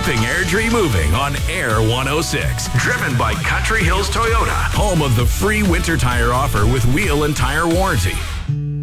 Keeping Airdrie moving on Air 106. Driven by Country Hills Toyota, home of the free winter tire offer with wheel and tire warranty.